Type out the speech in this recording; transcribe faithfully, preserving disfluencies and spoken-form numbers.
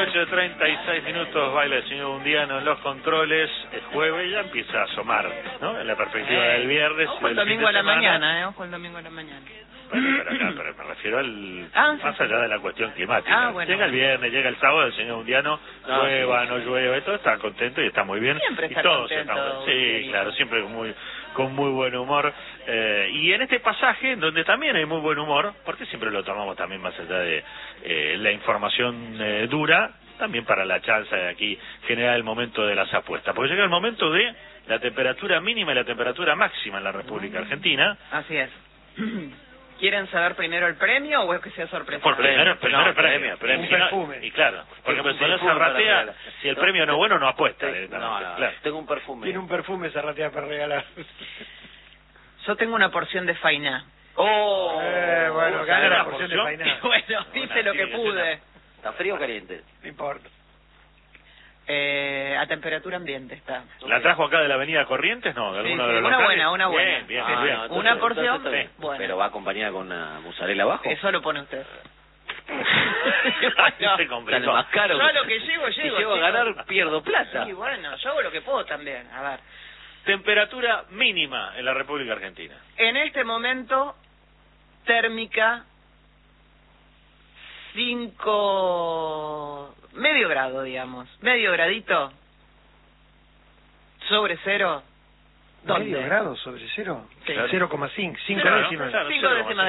dieciocho treinta y seis minutos, baila el señor Undiano en los controles. Es jueves, ya empieza a asomar, ¿no? En la perspectiva Eh, del viernes. Ojo el domingo a la mañana, ¿eh? Ojo el domingo a la mañana. Bueno, pero acá pero me refiero al Ah, más sí, allá sí. de la cuestión climática. Ah, bueno. Llega el viernes, llega el sábado, el señor Undiano, No, llueva, sí, no sí. llueva, y todo está contento y está muy bien. Siempre y está todos contento, estamos- Sí, Undianito. claro, siempre con muy, con muy buen humor. Eh, y en este pasaje, en donde también hay muy buen humor, porque siempre lo tomamos también más allá de eh, la información eh, dura, también para la chanza de aquí generar el momento de las apuestas. Porque llega el momento de la temperatura mínima y la temperatura máxima en la República Argentina. Así es. ¿Quieren saber primero el premio o es que sea sorpresa? Por primero, primero No, el premio, premio, premio. Si no- Un perfume. Y claro, porque Tengo si un no se perfume para ratea, regalar. si el No, premio no es bueno, no apuesta. No, directamente, no, claro. tengo un perfume. Tiene un perfume esa ratea para regalar. Yo tengo una porción de fainá. ¡Oh! Eh, bueno, ¿sabes gana la la porción de porción? painá. Bueno, hice lo que tiene que pude. ¿Está frío o caliente? No importa. Eh, a temperatura ambiente está. ¿La trajo acá de la avenida Corrientes? No, de Sí, alguno sí, de los una locales. buena, una buena. Bien, bien, Sí, bien, sí. bien. no, entonces- Una porción, entonces está bien. bueno. ¿Pero va acompañada con una mozzarella abajo? Eso lo pone usted. Así se Sale complicó. más caro. Yo a lo que llego, Si llego. llego a chicos. ganar, pierdo plata. Sí, bueno, yo hago lo que puedo también. A ver. Temperatura mínima en la República Argentina. En este momento, térmica cinco... medio grado, digamos. Medio gradito. Sobre cero. ¿Dónde? ¿Medio grado sobre cero? Sí. cero coma cinco, cinco Claro, décimas. claro, Cinco cero, décimas